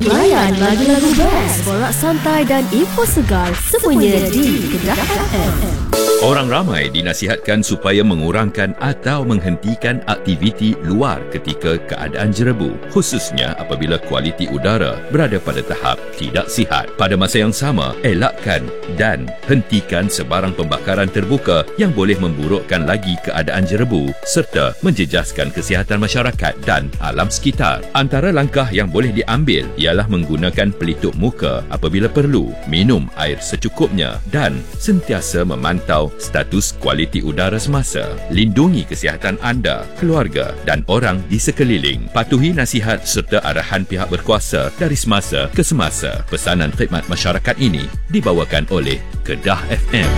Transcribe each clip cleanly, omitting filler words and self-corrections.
Layan lagu-lagu best, borak santai dan info segar semuanya di Kedah FM. Orang ramai dinasihatkan supaya mengurangkan atau menghentikan aktiviti luar ketika keadaan jerebu, khususnya apabila kualiti udara berada pada tahap tidak sihat. Pada masa yang sama, elakkan dan hentikan sebarang pembakaran terbuka yang boleh memburukkan lagi keadaan jerebu serta menjejaskan kesihatan masyarakat dan alam sekitar. Antara langkah yang boleh diambil ialah menggunakan pelitup muka apabila perlu, minum air secukupnya dan sentiasa memantau status kualiti udara semasa. Lindungi kesihatan anda, keluarga dan orang di sekeliling. Patuhi nasihat serta arahan pihak berkuasa dari semasa ke semasa. Pesanan khidmat masyarakat ini dibawakan oleh Kedah FM.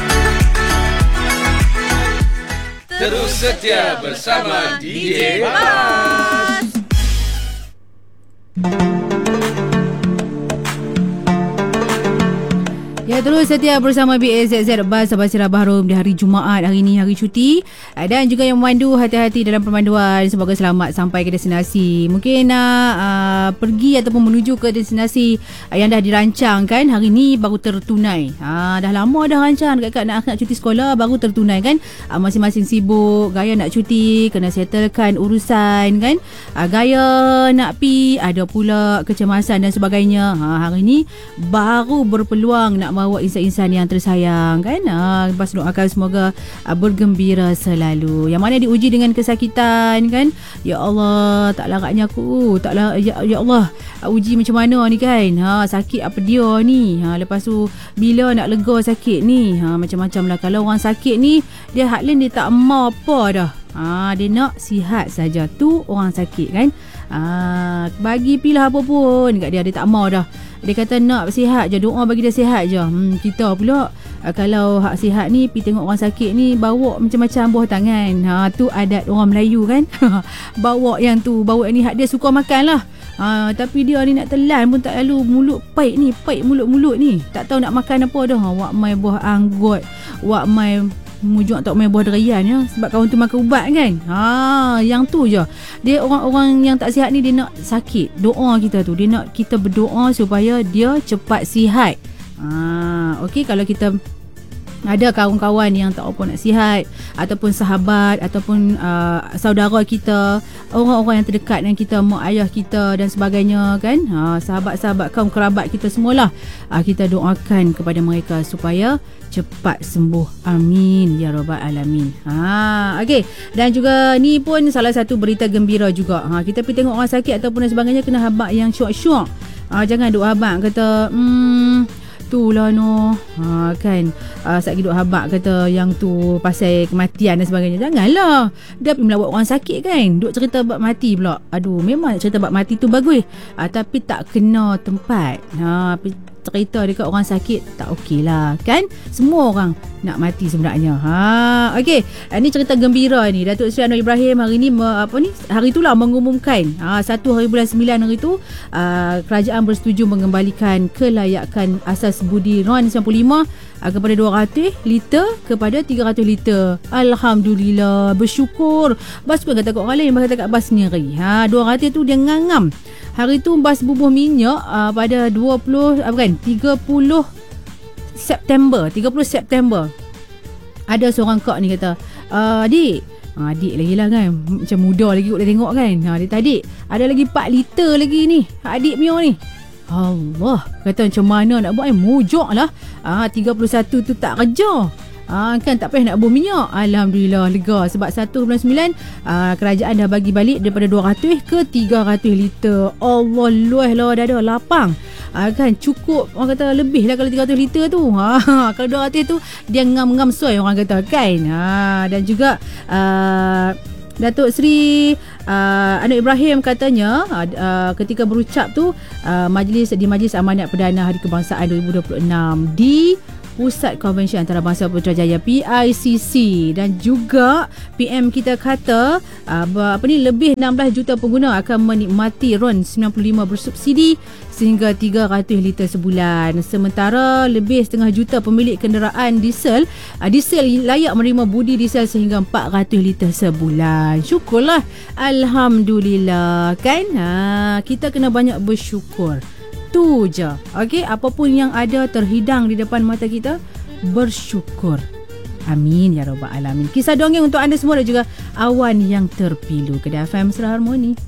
Terus setia bersama DJ Bas. Ya, terus setia bersama BAZZ Bas Basirah Bahrom di hari Jumaat. Hari ini hari cuti. Dan juga yang memandu, hati-hati dalam pemanduan. Semoga selamat sampai ke destinasi. Mungkin nak pergi ataupun menuju ke destinasi yang dah dirancang kan. Hari ni baru tertunai. Dah lama dah rancang dekat nak cuti sekolah, baru tertunai kan. Masing-masing sibuk. Gaya nak cuti, kena settlekan urusan kan. Gaya nak pi, ada pula kecemasan dan sebagainya. Hari ni baru berpeluang nak bawa insan-insan yang tersayang kan. Lepas doakan semoga bergembira selalu. Yang mana diuji dengan kesakitan kan. Ya Allah, tak laratnya aku. Ya Allah, uji macam mana ni kan. Sakit apa dia ni. Lepas tu bila nak lega sakit ni. Macam-macam lah. Kalau orang sakit ni, dia hak lain dia tak mau apa dah. Dia nak sihat saja. Tu orang sakit kan. Bagi pilah apa pun kat dia tak mau dah. Dia kata nak sihat je, doa bagi dia sihat je. Kita pula kalau hak sihat ni pergi tengok orang sakit ni, bawa macam-macam buah tangan. Tu adat orang Melayu kan. Bawa yang tu, bawa yang ni, hak dia suka makan lah. Tapi dia ni nak telan pun tak lalu. Mulut pahit ni, pahit mulut-mulut ni. Tak tahu nak makan apa dah. Wak mai buah anggot, wak mai mujuk tak main buah durian ya, sebab kawan tu makan ubat kan. Yang tu je. Dia orang-orang yang tak sihat ni, dia nak sakit. Doa kita tu, dia nak kita berdoa supaya dia cepat sihat. Okey, kalau kita ada kawan-kawan yang tak apa nak sihat, ataupun sahabat, ataupun saudara kita, orang-orang yang terdekat dengan kita, mak ayah kita dan sebagainya kan, sahabat-sahabat, kaum kerabat kita semualah, kita doakan kepada mereka supaya cepat sembuh. Amin ya rabbal alamin. Okey, dan juga ni pun salah satu berita gembira juga. Kita pergi tengok orang sakit ataupun dan sebagainya, kena habaq yang syok-syok. Jangan duk habaq kata itulah no. Kan sakit duk habaq kata yang tu pasal kematian dan sebagainya. Janganlah. Dia pergi melawat orang sakit kan, duk cerita bab mati pula. Aduh, memang cerita bab mati tu bagus, tapi tak kena tempat. Cerita dekat orang sakit tak okey lah kan. Semua orang nak mati sebenarnya. Okey, ni cerita gembira ni. Datuk Seri Anwar Ibrahim hari ni hari itulah mengumumkan 1 hari bulan 9 hari tu kerajaan bersetuju mengembalikan kelayakan asas budi RON 95 kepada 200 liter kepada 300 liter. Alhamdulillah, bersyukur. Bas pun kata kat orang lain, bas kata kat bas sendiri. 200 tu dia ngangam. Hari tu bas bubuh minyak pada 30 September. Ada seorang kak ni kata, adik lagi lah kan, macam muda lagi boleh tengok kan. Dia adik ada lagi 4 liter lagi ni, adik punya ni. Allah, kata macam mana nak buat, mujuk lah. 31 tu tak kerja. Kan tak payah nak buang minyak. Alhamdulillah lega sebab 1.9 kerajaan dah bagi balik daripada 200 ke 300 liter. Allah, luah lah, dah ada lapang. Kan cukup, orang kata lebih lah kalau 300 liter tu. Kalau 200 tu dia ngam-ngam soy orang kata kan. Dan juga Datuk Seri Anwar Ibrahim katanya ketika berucap tu di Majlis Amanat Perdana Hari Kebangsaan 2026 di Pusat Konvensyen Antarabangsa Putrajaya PICC, dan juga PM kita kata lebih 16 juta pengguna akan menikmati RON 95 bersubsidi sehingga 300 liter sebulan. Sementara lebih setengah juta pemilik kenderaan diesel layak menerima budi diesel sehingga 400 liter sebulan. Syukurlah, alhamdulillah kan. Kita kena banyak bersyukur. Tu je. Okey, apapun yang ada terhidang di depan mata kita, bersyukur. Amin ya rabbal alamin. Kisah dongeng untuk anda semua dan juga awan yang terpilu. Kedah FM Suara Harmoni.